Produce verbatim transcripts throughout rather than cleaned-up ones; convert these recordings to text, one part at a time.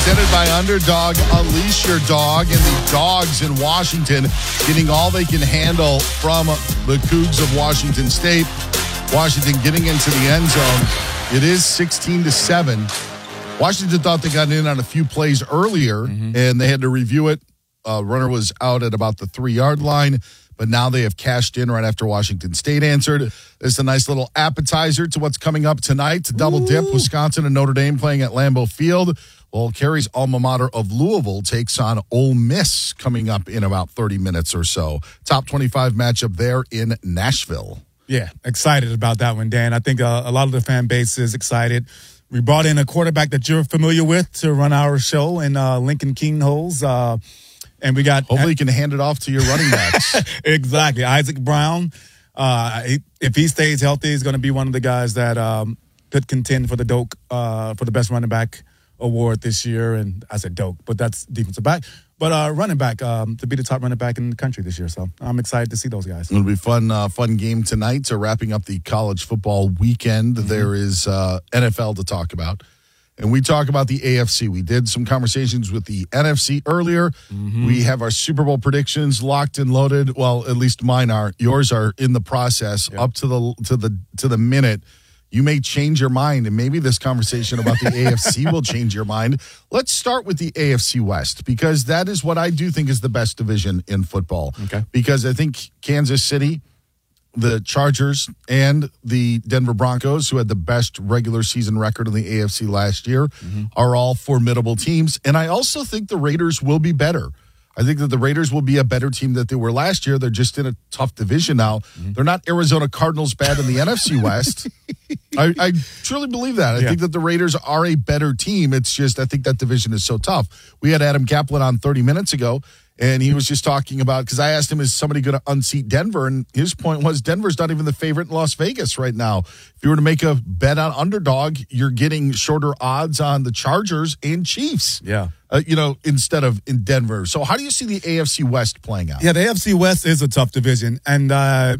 presented by Underdog. Unleash your dog, and the Dogs in Washington getting all they can handle from the Cougs of Washington State. Washington getting into the end zone. It is sixteen to seven. Washington thought they got in on a few plays earlier, mm-hmm. and they had to review it. Uh, runner was out at about the three-yard line, but now they have cashed in right after Washington State answered. It's a nice little appetizer to what's coming up tonight. To double dip, Wisconsin and Notre Dame playing at Lambeau Field. Well, Carrie's alma mater of Louisville takes on Ole Miss coming up in about thirty minutes or so. Top twenty-five matchup there in Nashville. Yeah, excited about that one, Dan. I think uh, a lot of the fan base is excited. We brought in a quarterback that you're familiar with to run our show in uh, Lincoln Kingholes. Uh, and we got... Hopefully you can hand it off to your running backs. Exactly. Isaac Brown, uh, he, if he stays healthy, he's going to be one of the guys that um, could contend for the Doak, uh, for the best running back award this year. And I said Doak, but that's defensive back. But uh, running back, um, to be the top running back in the country this year. So I'm excited to see those guys. It'll be fun, uh, fun game tonight. So wrapping up the college football weekend, mm-hmm. there is uh, N F L to talk about. And we talk about the A F C. We did some conversations with the N F C earlier. Mm-hmm. We have our Super Bowl predictions locked and loaded. Well, at least mine are. Yours are in the process, yep. up to the to the to the minute. You may change your mind, and maybe this conversation about the A F C will change your mind. Let's start with the A F C West, because that is what I do think is the best division in football. Okay. Because I think Kansas City, the Chargers, and the Denver Broncos, who had the best regular season record in the A F C last year, mm-hmm. are all formidable teams. And I also think the Raiders will be better. I think that the Raiders will be a better team than they were last year. They're just in a tough division now. Mm-hmm. They're not Arizona Cardinals bad in the N F C West. I, I truly believe that. I yeah. think that the Raiders are a better team. It's just I think that division is so tough. We had Adam Kaplan on thirty minutes ago, and he was just talking about, because I asked him, is somebody going to unseat Denver? And his point was Denver's not even the favorite in Las Vegas right now. If you were to make a bet on Underdog, you're getting shorter odds on the Chargers and Chiefs. Yeah. Uh, you know, instead of in Denver. So how do you see the A F C West playing out? Yeah, the A F C West is a tough division. And uh,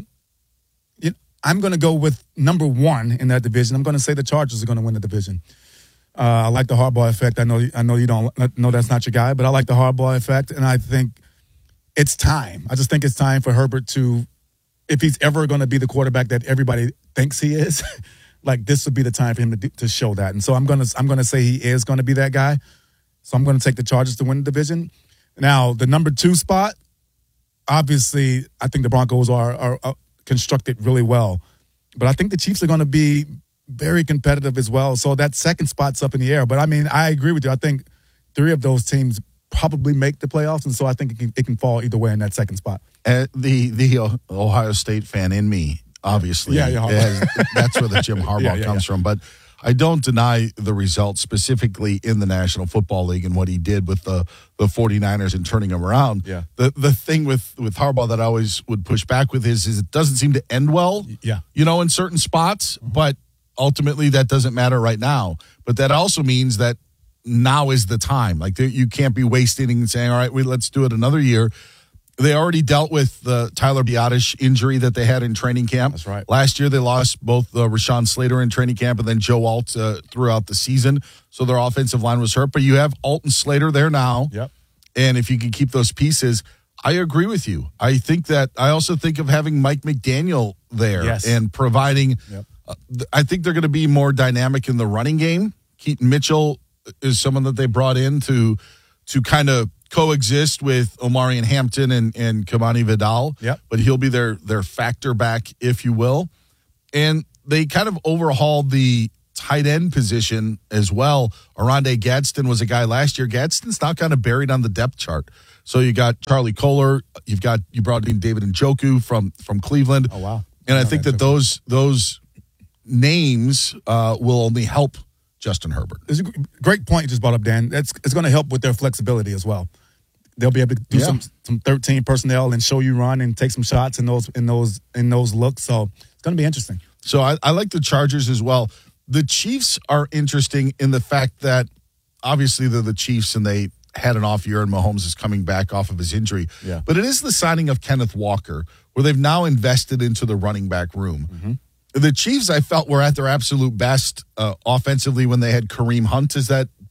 you know, I'm going to go with number one in that division. I'm going to say the Chargers are going to win the division. Uh, I like the Harbaugh effect. I know I know you don't know that's not your guy, but I like the Harbaugh effect. And I think it's time. I just think it's time for Herbert to, if he's ever going to be the quarterback that everybody thinks he is, like this would be the time for him to, do, to show that. And so I'm going to I'm going to say he is going to be that guy. So I'm going to take the Chargers to win the division. Now, the number two spot, obviously, I think the Broncos are, are, are constructed really well. But I think the Chiefs are going to be very competitive as well. So that second spot's up in the air. But, I mean, I agree with you. I think three of those teams probably make the playoffs, and so I think it can, it can fall either way in that second spot. Uh, the the Ohio State fan in me, obviously, yeah, yeah, has, that's where the Jim Harbaugh yeah, yeah, comes yeah. from. But I don't deny the results specifically in the National Football League and what he did with the, the 49ers and turning them around. Yeah. The the thing with, with Harbaugh that I always would push back with is, is it doesn't seem to end well, yeah. you know, in certain spots, mm-hmm. but ultimately that doesn't matter right now. But that also means that now is the time. Like you can't be wasting and saying, all right, we, let's do it another year. They already dealt with the Tyler Biadasz injury that they had in training camp. That's right. Last year, they lost both uh, Rashawn Slater in training camp and then Joe Alt uh, throughout the season. So their offensive line was hurt. But you have Alt and Slater there now. Yep. And if you can keep those pieces, I agree with you. I think that I also think of having Mike McDaniel there yes. and providing. Yep. Uh, I think they're going to be more dynamic in the running game. Keaton Mitchell is someone that they brought in to to kind of coexist with Omarion Hampton and, and Kamani Vidal. Yep. But he'll be their, their factor back, if you will. And they kind of overhauled the tight end position as well. Oronde Gadsden was a guy last year. Gadsden's now kind of buried on the depth chart. So you got Charlie Kohler. You've got, you brought in David Njoku from, from Cleveland. Oh, wow. And I think that those, those names uh, will only help Justin Herbert. It's a great point you just brought up, Dan. That's, it's going to help with their flexibility as well. They'll be able to do yeah. some some thirteen personnel and show you run and take some shots in those in those in those looks. So it's going to be interesting. So I, I like the Chargers as well. The Chiefs are interesting in the fact that obviously they're the Chiefs and they had an off year and Mahomes is coming back off of his injury. Yeah. But it is the signing of Kenneth Walker where they've now invested into the running back room. Mm-hmm. The Chiefs, I felt, were at their absolute best uh, offensively when they had Kareem Hunt as that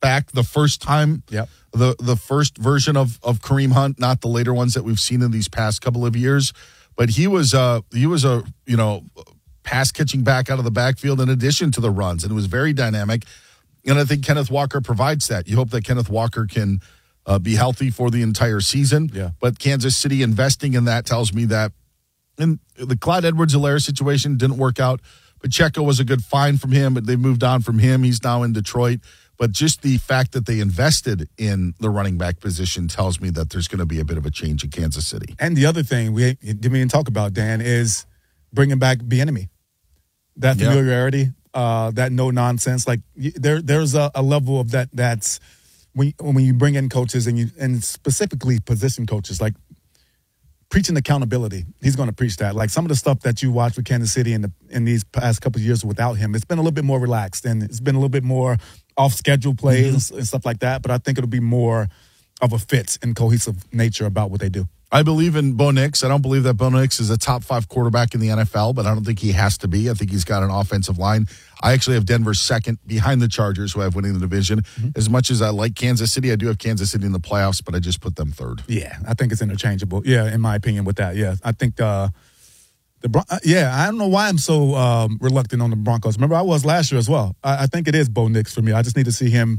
back the first time, Yep. the the first version of of Kareem Hunt, not the later ones that we've seen in these past couple of years. But he was uh he was a you know pass catching back out of the backfield in addition to the runs, and it was very dynamic. And I think Kenneth Walker provides that. You hope that Kenneth Walker can uh, be healthy for the entire season. Yeah. But Kansas City investing in that tells me that. And the Clyde Edwards-Helaire situation didn't work out. Pacheco was a good find from him, but they moved on from him. He's now in Detroit. But just the fact that they invested in the running back position tells me that there's going to be a bit of a change in Kansas City. And the other thing we didn't even talk about, Dan, is bringing back Bieniemy. That Yeah. familiarity, uh, that no nonsense. Like y- there, there's a, a level of that. That's when when you bring in coaches and you and specifically position coaches, like preaching accountability. He's going to preach that. Like some of the stuff that you watch with Kansas City in the in these past couple of years without him, it's been a little bit more relaxed and it's been a little bit more off schedule plays mm-hmm. and stuff like that. But I think it'll be more of a fit and cohesive nature about what they do. I believe in Bo Nix. I don't believe that Bo Nix is a top five quarterback in the N F L, but I don't think he has to be. I think he's got an offensive line. I actually have Denver second behind the Chargers, who I have winning the division. Mm-hmm. As much as I like Kansas City, I do have Kansas City in the playoffs, but I just put them third. Yeah, I think it's interchangeable. Yeah, in my opinion with that. Yeah, I think uh, the Bron- yeah, I don't know why I'm so um, reluctant on the Broncos. Remember, I was last year as well. I, I think it is Bo Nix for me. I just need to see him,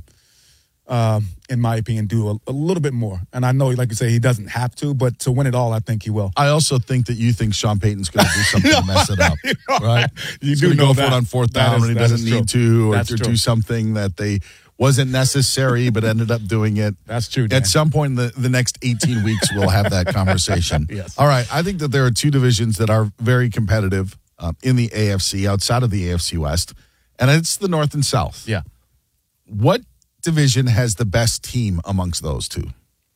um, in my opinion, do a, a little bit more. And I know, like you say, he doesn't have to, but to win it all, I think he will. I also think that you think Sean Payton's going to do something to mess it up, you know, right? You He's do gonna know go that. for it on fourth That down is- when he that doesn't is need true. to, or That's to true. do something that they wasn't necessary, but ended up doing it. That's true, Dan. At some point in the, the next eighteen weeks, we'll have that conversation. Yes. All right. I think that there are two divisions that are very competitive um, in the A F C, outside of the A F C West, and it's the North and South. Yeah. What division has the best team amongst those two?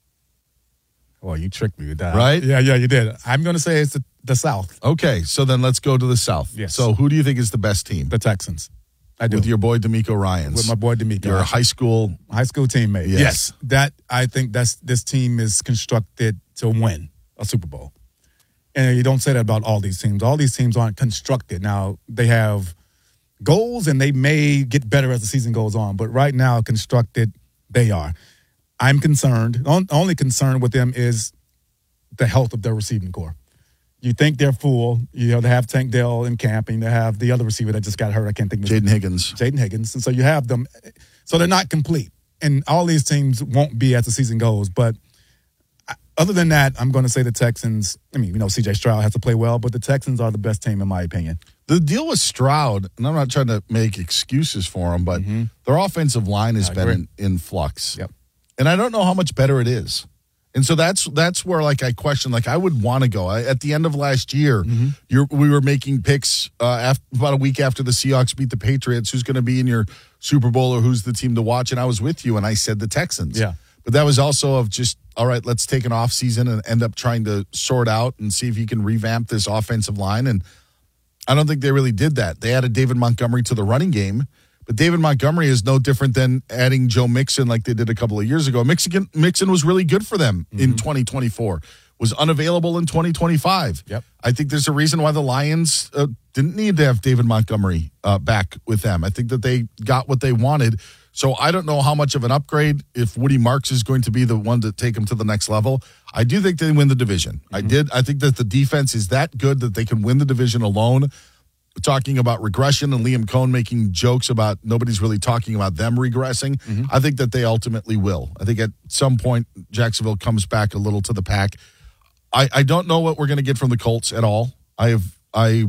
Well, you tricked me with that. Right? Yeah, yeah, you did. I'm going to say it's the, the South, Okay, so then let's go to the South. Yes. So who do you think is the best team? the Texans. I do. With your boy D'Amico Ryans. With my boy D'Amico. Your high school. high school teammate. Yes. Yes. That I think that's this team is constructed to win a Super Bowl. And you don't say that about all these teams. All these teams aren't constructed. Now, they have goals and they may get better as the season goes on, but right now constructed they are. I'm concerned. The only concern with them is the health of their receiving core. You think they're full. You know, they have Tank Dell in camp, and they have the other receiver that just got hurt. I can't think of his Jaden Higgins. Jaden Higgins. And so you have them. So they're not complete. And all these teams won't be as the season goes. But other than that, I'm going to say the Texans. I mean, you know, C J Stroud has to play well, but the Texans are the best team in my opinion. The deal with Stroud, and I'm not trying to make excuses for him, but Mm-hmm. their offensive line has I been agree. in, in flux. Yep. And I don't know how much better it is. And so that's that's where like I question, like I would want to go. I, at the end of last year, Mm-hmm. you're, we were making picks uh, after, about a week after the Seahawks beat the Patriots, who's going to be in your Super Bowl or who's the team to watch. And I was with you, and I said the Texans. Yeah. But that was also of just, all right, let's take an off season and end up trying to sort out and see if you can revamp this offensive line. And I don't think they really did that. They added David Montgomery to the running game, but David Montgomery is no different than adding Joe Mixon like they did a couple of years ago. Mixon, Mixon was really good for them mm-hmm. in twenty twenty-four, was unavailable in twenty twenty-five. Yep. I think there's a reason why the Lions uh, didn't need to have David Montgomery uh, back with them. I think that they got what they wanted. So I don't know how much of an upgrade if Woody Marks is going to be the one to take them to the next level. I do think they win the division. Mm-hmm. I did. I think that the defense is that good that they can win the division alone. Talking about regression and Liam Cohn making jokes about nobody's really talking about them regressing. Mm-hmm. I think that they ultimately will. I think at some point Jacksonville comes back a little to the pack. I, I don't know what we're going to get from the Colts at all. I have I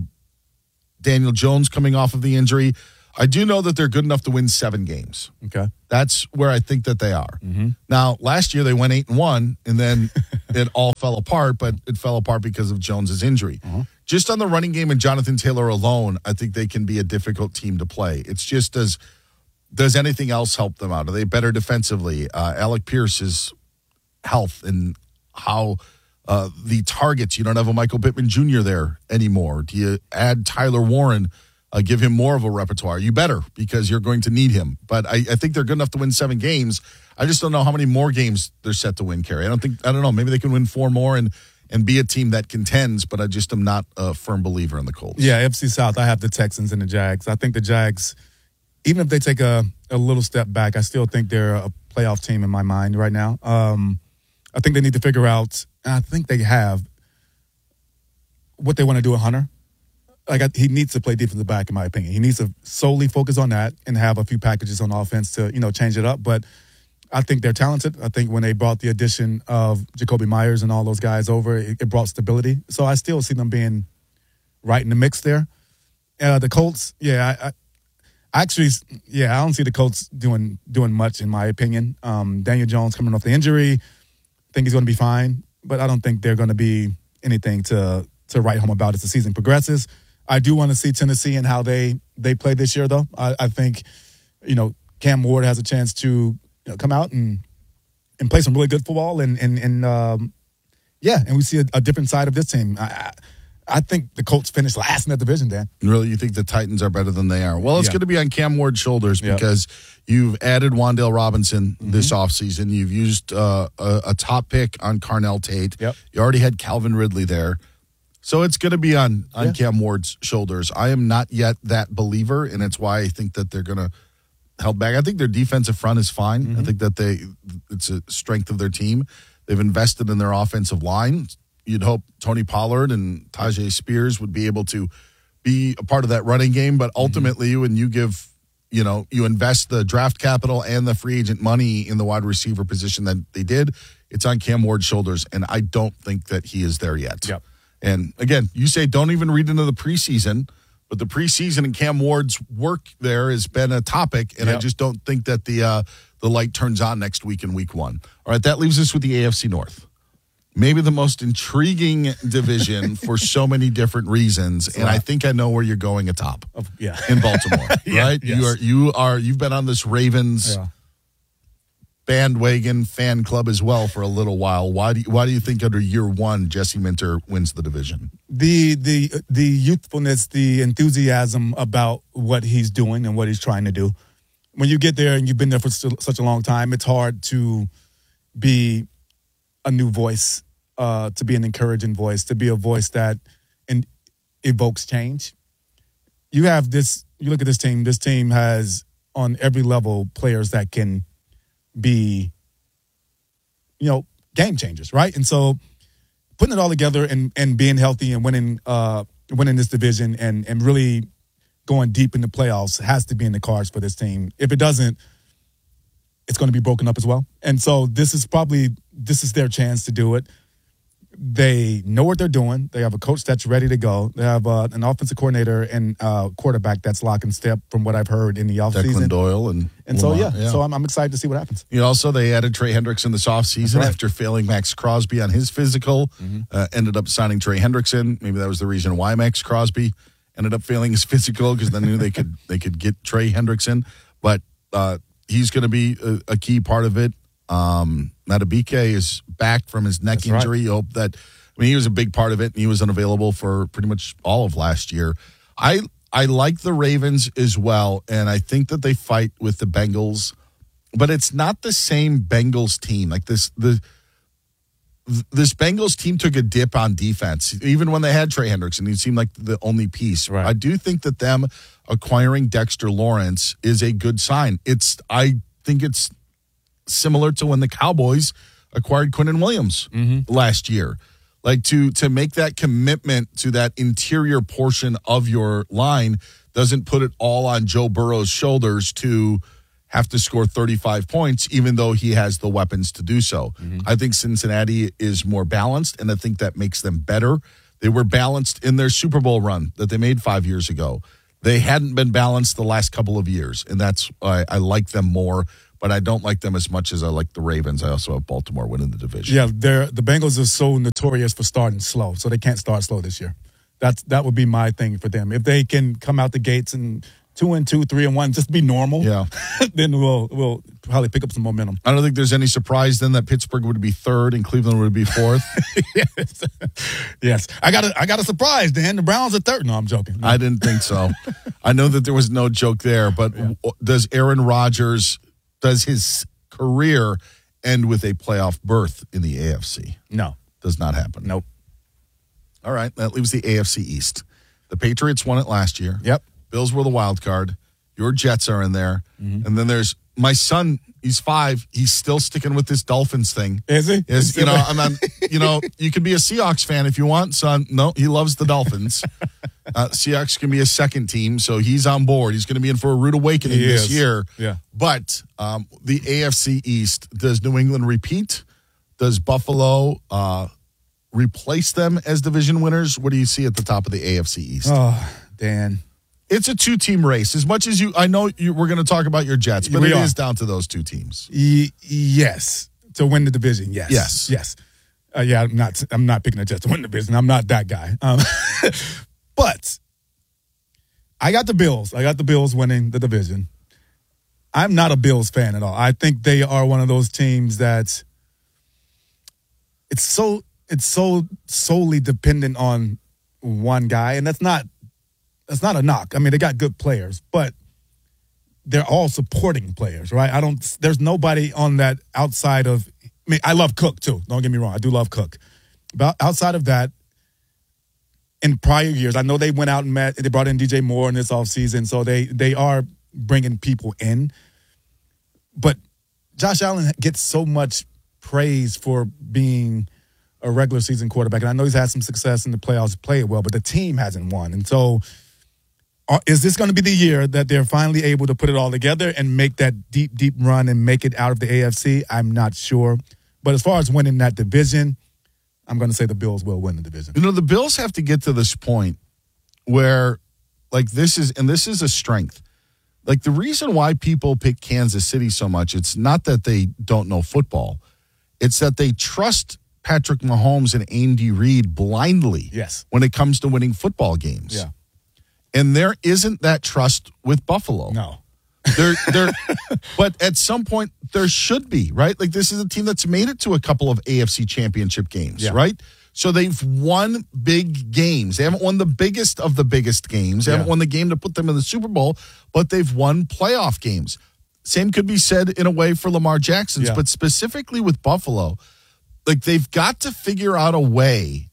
Daniel Jones coming off of the injury. I do know that they're good enough to win seven games. Okay. That's where I think that they are. Mm-hmm. Now, last year they went eight and one, and then it all fell apart, but it fell apart because of Jones's injury. Uh-huh. Just on the running game and Jonathan Taylor alone, I think they can be a difficult team to play. It's just does does anything else help them out? Are they better defensively? Uh, Alec Pierce's health and how uh, the targets. You don't have a Michael Pittman Junior there anymore. Do you add Tyler Warren? Uh, give him more of a repertoire. You better, because you're going to need him. But I, I think they're good enough to win seven games. I just don't know how many more games they're set to win, Kerry. I don't think, I don't know. Maybe they can win four more and, and be a team that contends, but I just am not a firm believer in the Colts. Yeah, F C South, I have the Texans and the Jags. I think the Jags, even if they take a, a little step back, I still think they're a playoff team in my mind right now. Um, I think they need to figure out, and I think they have, what they want to do with Hunter. Like I, he needs to play defensive back, in my opinion. He needs to solely focus on that and have a few packages on offense to, you know, change it up. But I think they're talented. I think when they brought the addition of Jacoby Myers and all those guys over, it, it brought stability. So I still see them being right in the mix there. Uh, the Colts, yeah, I, I actually, yeah, I don't see the Colts doing doing much, in my opinion. Um, Daniel Jones coming off the injury, I think he's going to be fine, but I don't think they're going to be anything to to write home about as the season progresses. I do want to see Tennessee and how they they play this year, though. I, I think, you know, Cam Ward has a chance to, you know, come out and and play some really good football, and and and um, yeah, and we see a, a different side of this team. I, I, I think the Colts finished last in that division, Dan. Really, you think the Titans are better than they are? Well, it's Yeah. going to be on Cam Ward's shoulders Yeah. because you've added Wan'Dale Robinson Mm-hmm. this offseason. You've used uh, a, a top pick on Carnell Tate. Yep. You already had Calvin Ridley there. So it's going to be on, on Yeah. Cam Ward's shoulders. I am not yet that believer, and it's why I think that they're going to held back. I think their defensive front is fine. Mm-hmm. I think that they it's a strength of their team. They've invested in their offensive line. You'd hope Tony Pollard and Tajay Spears would be able to be a part of that running game, but ultimately when you give, you know, you invest the draft capital and the free agent money in the wide receiver position that they did, it's on Cam Ward's shoulders, and I don't think that he is there yet. Yep. And again, you say don't even read into the preseason, but the preseason and Cam Ward's work there has been a topic, and Yep. I just don't think that the uh, the light turns on next week in week one. All right, that leaves us with the A F C North. Maybe the most intriguing division for so many different reasons, and lot. I think I know where you're going atop. Of, yeah. In Baltimore, Yeah, right? yes. You are you are you've been on this Ravens Yeah. bandwagon fan club as well for a little while. Why do you, why do you think under year one Jesse Minter wins the division? The the the youthfulness, the enthusiasm about what he's doing and what he's trying to do. When you get there and you've been there for so- such a long time, it's hard to be a new voice, uh, to be an encouraging voice, to be a voice that in, evokes change. You have this. You look at this team. This team has on every level players that can be, you know, game changers, right? And so putting it all together and, and being healthy and winning uh, winning this division and, and really going deep in the playoffs has to be in the cards for this team. If it doesn't, it's going to be broken up as well. And so this is probably this is their chance to do it. They know what they're doing. They have a coach that's ready to go. They have uh, an offensive coordinator and uh, quarterback that's lock and step from what I've heard in the offseason. Declan Doyle and And so, Lamar, yeah, so I'm, I'm excited to see what happens. You know, also, they added Trey Hendrickson this offseason right. after failing Max Crosby on his physical. Mm-hmm. Uh, ended up signing Trey Hendrickson. Maybe that was the reason why Max Crosby ended up failing his physical, because they knew they could they could get Trey Hendrickson. But uh, he's going to be a, a key part of it. Um, Matabike is back from his neck That's right. injury. You hope that. I mean, he was a big part of it, and he was unavailable for pretty much all of last year. I I like the Ravens as well, and I think that they fight with the Bengals, but it's not the same Bengals team. Like this, the this Bengals team took a dip on defense, even when they had Trey Hendrickson. He seemed like the only piece. Right. I do think that them acquiring Dexter Lawrence is a good sign. It's I think it's similar to when the Cowboys acquired Quinnen Williams Mm-hmm. last year. Like to to make that commitment to that interior portion of your line doesn't put it all on Joe Burrow's shoulders to have to score thirty-five points, even though he has the weapons to do so. Mm-hmm. I think Cincinnati is more balanced, and I think that makes them better. They were balanced in their Super Bowl run that they made five years ago. They hadn't been balanced the last couple of years, and that's why I like them more. But I don't like them as much as I like the Ravens. I also have Baltimore winning the division. Yeah, they're the Bengals are so notorious for starting slow, so they can't start slow this year. That's that would be my thing for them. If they can come out the gates and two and two, three and one, just be normal. Yeah. then we'll we'll probably pick up some momentum. I don't think there's any surprise then that Pittsburgh would be third and Cleveland would be fourth. yes, yes. I got a I got a surprise, Dan. The Browns are third. No, I'm joking. I didn't think so. I know that there was no joke there, but Yeah. does Aaron Rodgers, does his career end with a playoff berth in the A F C? No, Does not happen. nope. All right, that leaves the A F C East. The Patriots won it last year. Yep. Bills were the wild card. Your Jets are in there. Mm-hmm. And then there's my son. He's five. He's still sticking with this Dolphins thing. Is he? Is, you know, I'm not, you know, you can be a Seahawks fan if you want, son. No, he loves the Dolphins. Uh, Seahawks can be a second team, so he's on board. He's going to be in for a rude awakening he this is. year. Yeah. But um, the A F C East, does New England repeat? Does Buffalo uh, replace them as division winners? What do you see at the top of the A F C East? Oh, Dan. It's a two-team race. As much as you, I know you, we're going to talk about your Jets, but we it are. is down to those two teams. Y- yes, to win the division. Yes, Yes. yes. Uh, yeah, I'm not. I'm not picking the Jets to win the division. I'm not that guy. Um, but I got the Bills. I got the Bills winning the division. I'm not a Bills fan at all. I think they are one of those teams that it's so it's so solely dependent on one guy, and that's not. That's not a knock. I mean, they got good players, but they're all supporting players, right? I don't. There's nobody on that outside of. I mean, I love Cook too. Don't get me wrong. I do love Cook, but outside of that, in prior years, I know they went out and met. They brought in D J Moore in this offseason, so they they are bringing people in. But Josh Allen gets so much praise for being a regular season quarterback, and I know he's had some success in the playoffs, play it well, but the team hasn't won, and so. Is this going to be the year that they're finally able to put it all together and make that deep, deep run and make it out of the A F C? I'm not sure. But as far as winning that division, I'm going to say the Bills will win the division. You know, the Bills have to get to this point where, like, this is, and this is a strength. Like, the reason why people pick Kansas City so much, it's not that they don't know football. It's that they trust Patrick Mahomes and Andy Reid blindly Yes. when it comes to winning football games. Yeah. And there isn't that trust with Buffalo. No. There, there, but at some point there should be, right? Like, this is a team that's made it to a couple of A F C championship games, Yeah. right? So they've won big games. They haven't won the biggest of the biggest games. They Yeah. haven't won the game to put them in the Super Bowl, but they've won playoff games. Same could be said in a way for Lamar Jackson's, Yeah. but specifically with Buffalo, like, they've got to figure out a way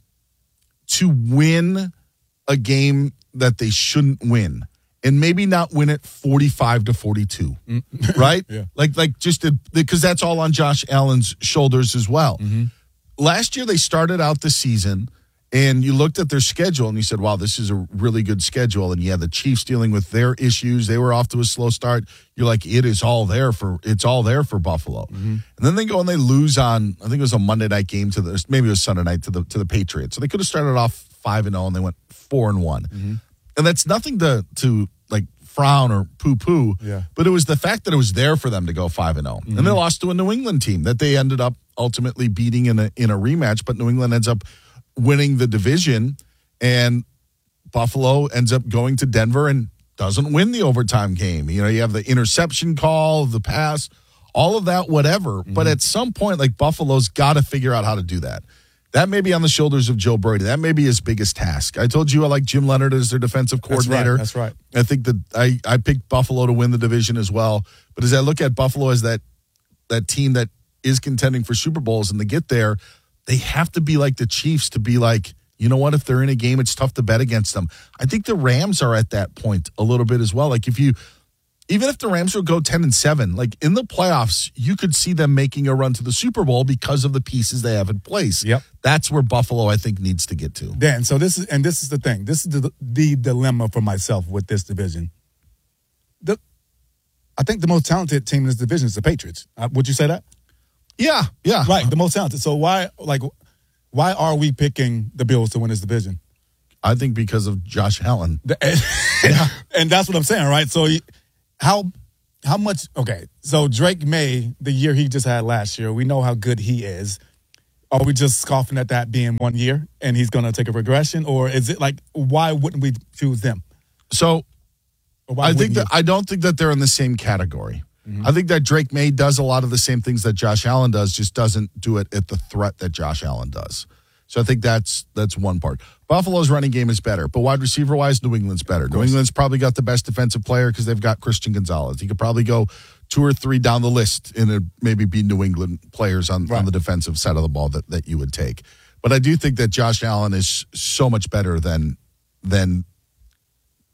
to win a game that they shouldn't win, and maybe not win it forty-five to forty-two, right? Yeah. Like, like just because that's all on Josh Allen's shoulders as well. Mm-hmm. Last year they started out the season, and you looked at their schedule and you said, "Wow, this is a really good schedule." And yeah, the Chiefs dealing with their issues; they were off to a slow start. You're like, it is all there for it's all there for Buffalo. Mm-hmm. And then they go and they lose on, I think it was a Monday night game to the maybe it was Sunday night to the to the Patriots. So they could have started off five and zero, and they went four and one. Mm-hmm. And that's nothing to to like frown or poo poo. Yeah. But it was the fact that it was there for them to go five and zero, mm-hmm. and they lost to a New England team that they ended up ultimately beating in a in a rematch. But New England ends up winning the division, and Buffalo ends up going to Denver and doesn't win the overtime game. You know, you have the interception call, the pass, all of that, whatever. Mm-hmm. But at some point, like, Buffalo's got to figure out how to do that. That may be on the shoulders of Joe Brady. That may be his biggest task. I told you I like Jim Leonard as their defensive coordinator. That's right. That's right. I think that I, I picked Buffalo to win the division as well. But as I look at Buffalo as that that team that is contending for Super Bowls, and to get there, they have to be like the Chiefs to be like, you know what, if they're in a game, it's tough to bet against them. I think the Rams are at that point a little bit as well. Like, if you, even if the Rams would go ten and seven, like, in the playoffs, you could see them making a run to the Super Bowl because of the pieces they have in place. Yep. That's where Buffalo, I think, needs to get to. Dan, so this is, and this is the thing. This is the, the dilemma for myself with this division. The, I think the most talented team in this division is the Patriots. Uh, would you say that? Yeah, yeah. Right, the most talented. So why, like, why are we picking the Bills to win this division? I think because of Josh Allen. And, yeah. And that's what I'm saying, right? So how how much, okay, so Drake May, the year he just had last year, we know how good he is. Are we just scoffing at that being one year and he's going to take a regression? Or is it like, why wouldn't we choose them? So I think that you? I don't think that they're in the same category. Mm-hmm. I think that Drake May does a lot of the same things that Josh Allen does, just doesn't do it at the threat that Josh Allen does. So I think that's that's one part. Buffalo's running game is better, but wide receiver-wise, New England's better. New England's probably got the best defensive player because they've got Christian Gonzalez. He could probably go two or three down the list and it'd maybe be New England players on, right. on the defensive side of the ball that, that you would take. But I do think that Josh Allen is so much better than than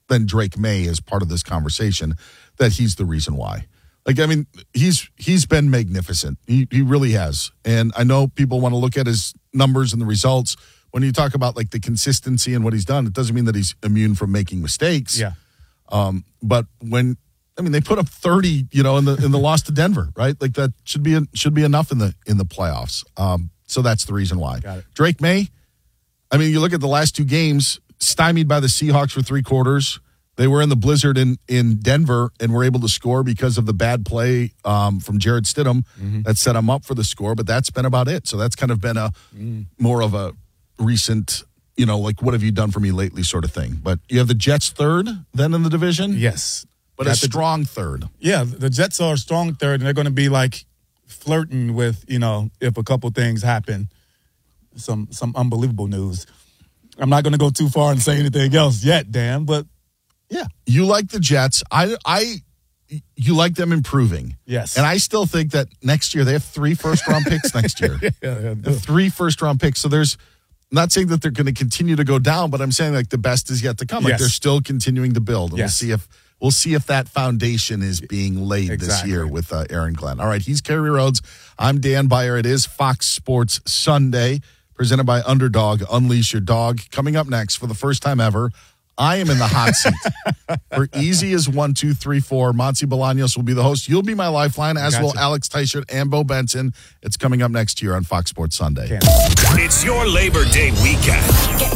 then Drake May is part of this conversation, that he's the reason why. Like, I mean, he's he's been magnificent. He he really has. And I know people want to look at his numbers and the results. When you talk about, like, the consistency and what he's done, it doesn't mean that he's immune from making mistakes. Yeah. Um, but when, I mean, they put up thirty, you know, in the in the loss to Denver, right? Like, that should be should be enough in the in the playoffs. Um, so that's the reason why. Got it. Drake May, I mean, you look at the last two games, stymied by the Seahawks for three quarters. They were in the blizzard in, in Denver and were able to score because of the bad play um, from Jared Stidham mm-hmm. that set him up for the score. But that's been about it. So that's kind of been a mm. more of a recent, you know, like, what have you done for me lately sort of thing. But you have the Jets third then in the division? Yes. But Got a strong the, third. Yeah, the Jets are a strong third, and they're going to be, like, flirting with, you know, if a couple things happen, some some unbelievable news. I'm not going to go too far and say anything else yet, Dan, but yeah. You like the Jets. I, I, you like them improving. Yes. And I still think that next year they have three first-round picks next year. yeah, yeah, yeah. Three first-round picks. So there's, I'm not saying that they're going to continue to go down, but I'm saying, like, the best is yet to come. Like, yes. they're still continuing to build. And yes. we'll see if we'll see if that foundation is being laid exactly. this year with uh, Aaron Glenn. All right, he's Kerry Rhodes. I'm Dan Beyer. It is Fox Sports Sunday, presented by Underdog. Unleash your dog. Coming up next, for the first time ever, I am in the hot seat. For Easy as one, two, three, four, Monty Bolaños will be the host. You'll be my lifeline, as gotcha. will Alex Teichert and Bo Benson. It's coming up next year on Fox Sports Sunday. Can't. It's your Labor Day weekend.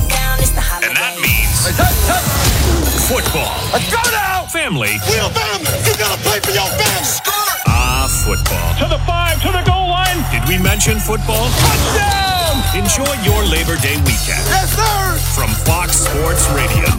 And that means football. Let's go now! Family. We're family. You gotta play for your family. Ah, football. To the five, to the goal line. Did we mention football? Touchdown! Enjoy your Labor Day weekend. Yes, sir! From Fox Sports Radio.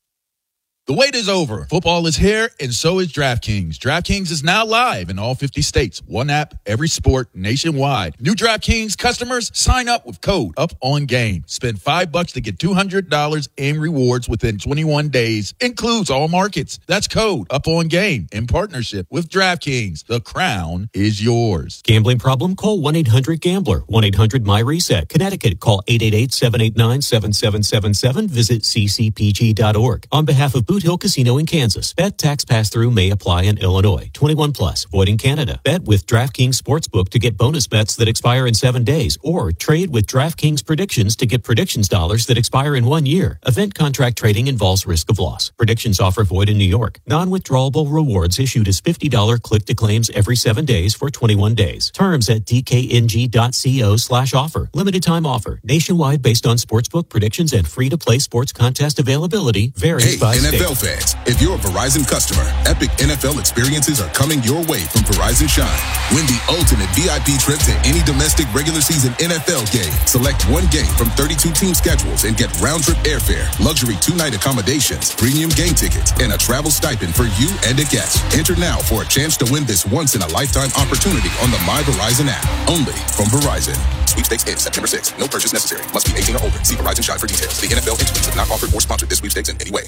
The wait is over. Football is here, and so is DraftKings. DraftKings is now live in all fifty states. One app, every sport, nationwide. New DraftKings customers, sign up with code UPONGAME. Spend five bucks to get two hundred dollars in rewards within twenty-one days. Includes all markets. That's code UPONGAME in partnership with DraftKings. The crown is yours. Gambling problem? Call one eight hundred gambler. one eight hundred my reset. Connecticut, call eight eight eight, seven eight nine, seven seven seven seven. Visit c c p g dot org. On behalf of Boot Hill Casino in Kansas. Bet tax pass-through may apply in Illinois. twenty-one plus. Void in Canada. Bet with DraftKings Sportsbook to get bonus bets that expire in seven days. Or trade with DraftKings Predictions to get predictions dollars that expire in one year. Event contract trading involves risk of loss. Predictions offer void in New York. Non-withdrawable rewards issued as fifty dollars click-to-claims every seven days for twenty-one days. Terms at d k n g dot co slash offer. Limited time offer. Nationwide based on sportsbook predictions and free-to-play sports contest availability. Varies hey, by N F L state. Fans, if you're a Verizon customer, epic N F L experiences are coming your way from Verizon Shine. Win the ultimate V I P trip to any domestic regular season N F L game. Select one game from thirty-two team schedules and get round-trip airfare, luxury two-night accommodations, premium game tickets, and a travel stipend for you and a guest. Enter now for a chance to win this once-in-a-lifetime opportunity on the My Verizon app. Only from Verizon. Sweepstakes ends September sixth. No purchase necessary. Must be eighteen or older. See Verizon Shine for details. The N F L entities have not offered or sponsored this sweepstakes in any way.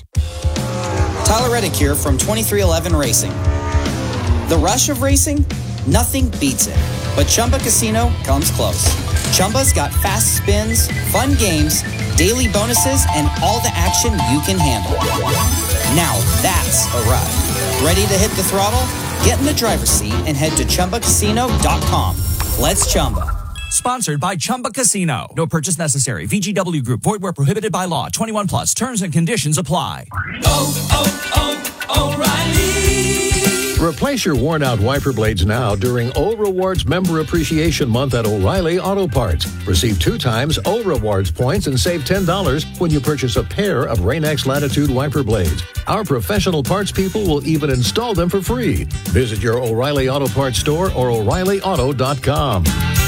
Tyler Reddick here from twenty-three eleven Racing. The rush of racing? Nothing beats it. But Chumba Casino comes close. Chumba's got fast spins, fun games, daily bonuses, and all the action you can handle. Now that's a ride. Ready to hit the throttle? Get in the driver's seat and head to chumba casino dot com. Let's Chumba. Sponsored by Chumba Casino. No purchase necessary. V G W Group. Void where prohibited by law. twenty-one plus. Terms and conditions apply. Oh, oh, oh, O'Reilly. Replace your worn-out wiper blades now during O Rewards Member Appreciation Month at O'Reilly Auto Parts. Receive two times O Rewards points and save ten dollars when you purchase a pair of Rain-X Latitude wiper blades. Our professional parts people will even install them for free. Visit your O'Reilly Auto Parts store or O'Reilly Auto dot com.